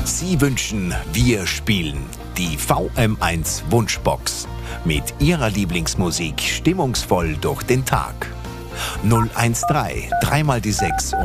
Sie wünschen, wir spielen die VM1 Wunschbox. Mit Ihrer Lieblingsmusik stimmungsvoll durch den Tag. 013 3 mal die 6